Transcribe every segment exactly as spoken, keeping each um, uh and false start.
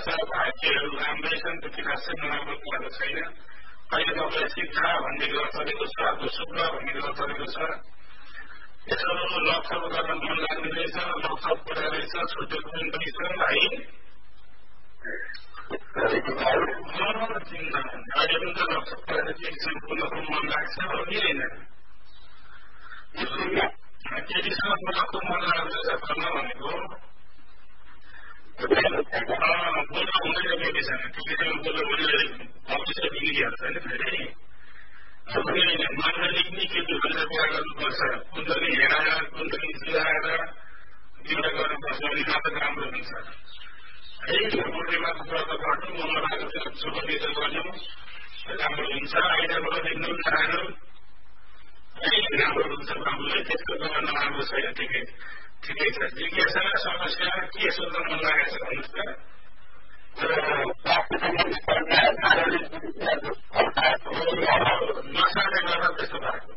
दशा भाग्यहरू राम्रै छन्, त्यति खासै नराम्रो कुराहरू छैन। अहिले तपाईँलाई शिक्षा भन्ने कुरा चलेको छ, अर्को शुक्र भन्ने कुरा चलेको छ। यसो लकसप गर्न मन लाग्ने रहेछ, लकसप पढाइ रहेछ, छुट्टेको पनि छ है। अहिले पनि त लकसप पढाएर केटीसँग बोल्न मन लाग्छ हो कि होइन? केटीसँग बोल्नको मन लाग्दैछ भन्न भनेको बोल्न हुँदैन केटीसँग। केटीसँग बोल्यो भने भविष्य बिग्रिहाल्छ नि फेरि। मान्न लेख्ने केटी भनेर कुरा गर्नुपर्छ, कुन्दली हेराएर कुन्दली सिलाएर एउटा गर्नुपर्छ भने मात्र राम्रो हुन्छ है। पूर्णिमाको व्रत गर्नु, मङ्गलबारको शुभ विजय गर्नु राम्रो हुन्छ। आइतबार लेख्नु नराम्रो है, राम्रो हुन्छ बाबुलाई। त्यस्तो गर्न राम्रो छैन, ठिकै ठिकै छ। जिज्ञासा समस्या के सोध्न मन लागेको छ भन्नुहोस् त। नसाले गर्दा त्यस्तो भएको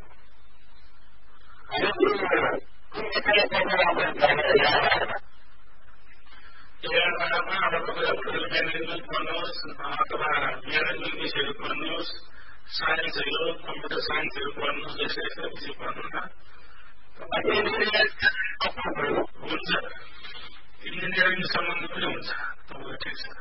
होटल म्यानेजमेन्ट पढ्नुहोस् अथवा म्यानेजमेन्ट विषयहरू पढ्नुहोस्, साइन्सहरू कम्प्युटर साइन्सहरू पढ्नुहोस्, यस्तो यस्तो विषय पढ्नु न हुन्छ। इन्जिनियरिङ सम्बन्ध पनि हुन्छ तपाईँको, ठिक छ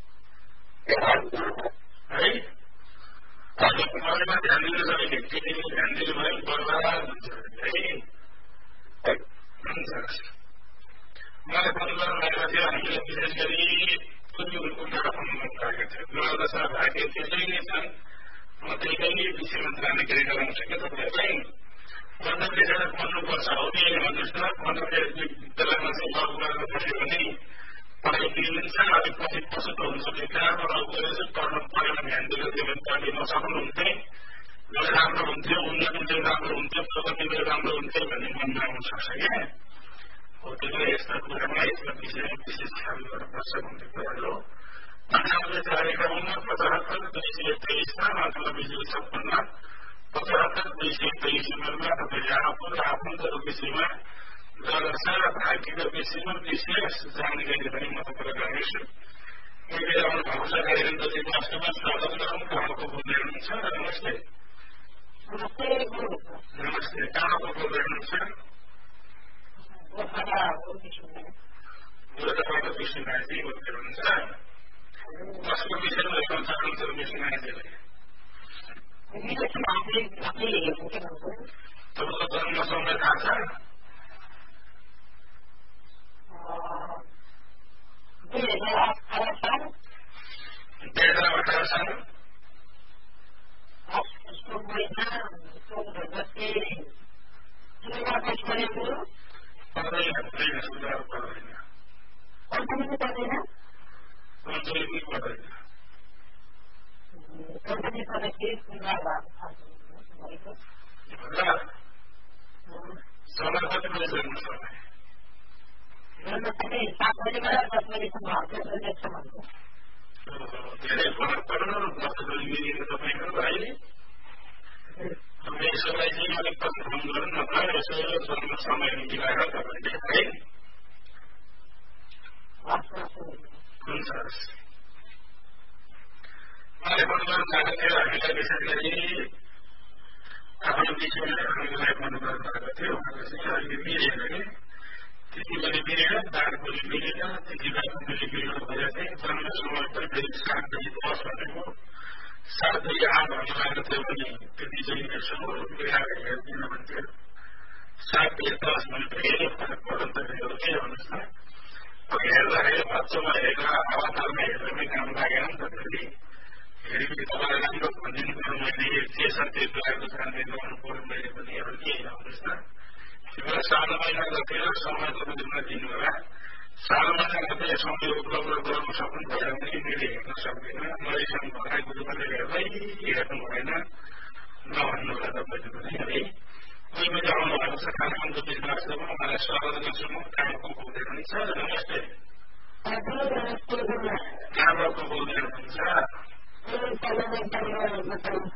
है। पढाइमा ध्यान दिनु छ भने केटीले ध्यान दिनु भयो बर्बाद हुन्छ है। हुन्छ मलाई फोन गर्नु लागेको थियो, हामीले विशेष गरी कुन्युहरूको कुरा भन्नु मन लागेको थियो। द्वादशा भाग्य त्यसै नै छन्, म त्यही विषयमा जानकारी गराउन सकेँ तपाईँलाई। पन्ध्र विषयमा पढ्नुपर्छ हो कि भन्नुहोस् न। पन्ध्र बेलामा चाहिँ लग गरेर पढ्यो भने पढाइ बिग्रिन्छ, अलिक पछि पछुतो हुन्छ। कहाँबाट लग गरेर पढ्नु पढेर ध्यान दिएको थियो भने पढ्ने नसक्नुहुन्थ्यो, राम्रो हुन्थ्यो, उन्नति चाहिँ राम्रो हुन्थ्यो, प्रगति पनि राम्रो हुन्थ्यो भन्ने मनमा आउन सक्छ क्या। हो त्यसले यस्ता कुरामा यस्ता विषयमा विशेष ख्याल गर्नुपर्छ भन्ने कुराहरू हो। अन्ठानब्बे चार एकाउन्न पचहत्तर दुई सय तेइसमा अथवा दुई सय छप्पन्न पचहत्तर दुई सय तेइस नम्बरमा तपाईँले आफू र आफन्तको विषयमा द्वादशा र भाग्यको विषयमा विशेष जानकारी पनि म तपाईँलाई गर्नेछु। अहिले आउनु भएको छ गाडीजी कस्टमर स्वागत गरौँ। कहाँको बोल्दै हुनुहुन्छ? नमस्ते नमस्ते, कहाँको बोल्दै हुनुहुन्छ? गोर्खाबाट विष्णुनाथजी बोल्दै हुनुहुन्छ। कसको विषयमा हेर्न चाहनुहुन्छ विष्णुनाथजीले? तपाईँको जन्म समय थाहा छ? दुई हजार अठार साल पर्दैन पर्दैन सुधार पर्दैन पर्दैन समय कति बजी जन्म समय? धेरै फरक पर्नु दस बजी मिलेको तपाईँको भाइ। यसोलाई चाहिँ अलिक पछि फोन गर्नु न त, यसो जन्म समय मिलाएर तपाईँले है। हुन्छ मलाई फोन गर्नु भएको थियो, हामीलाई विशेष गरी आफ्नो विषयमा हामीलाई फोन गर्नु भएको थियो। अहिले मिलेन कि त्यति बेला मिलेन, दाँत भोलि मिलेन, त्यति बेला भोलि मिल्नु भएर चाहिँ जन्म समय पनि फेरि सात बजी दस भनेको सात बजी आठ भन्नु भएको थियो भने त्यति चाहिँ यसो मिलाएर हेरिदिनु भन्थ्यो। सात बजी दस भने धेरै फरक पर्नु त मेरो के भन्नुहोस् न। अब हेर्दाखेरि बच्चोमा हेरेर अवतारमा हेरेर पनि काम लागेन नि त फेरि। फेरि पनि तपाईँलाई राम्रो भनिदिनु पर्यो, मैले जे छ त्यो कुराको जानकारी गर्नु पर्यो मैले पनि। अरू के होइन भन्नुहोस् न। तिमीलाई सानो महिना जति समय तपाईँले दिनु होला, सानो महिना जति समय उपलब्ध गराउन सक्नु भएन भने मैले हेर्न सक्दैन। मरिसम्म भएर गुरुबाले हेर्दै हेर्नु भएन नभन्नु होला तपाईँले पनि है। कोही बेला आउनु भएको छ काठमाडौँको बिचमा, उहाँलाई स्वागत गर्छु म। कहाँको बोल्दै हुनुहुन्छ? नमस्ते, कहाँबाट बोल्दै हुनुहुन्छ?